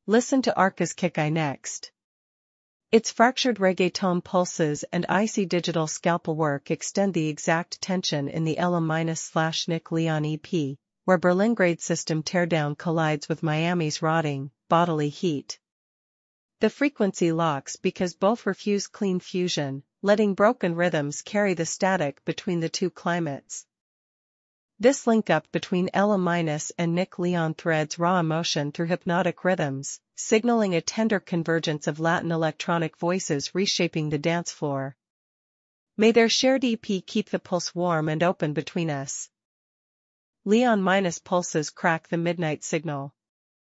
Listen to Arca's Kick Eye next. Its fractured reggaeton pulses and icy digital scalpel work extend the exact tension in the Ella-Nick Leon EP, where Berlin grade system teardown collides with Miami's rotting, bodily heat. The frequency locks because both refuse clean fusion, letting broken rhythms carry the static between the two climates. This link-up between Ella- and Nick Leon threads raw emotion through hypnotic rhythms, signaling a tender convergence of Latin electronic voices reshaping the dance floor. May their shared EP keep the pulse warm and open between us. Leon- pulses crack the midnight signal.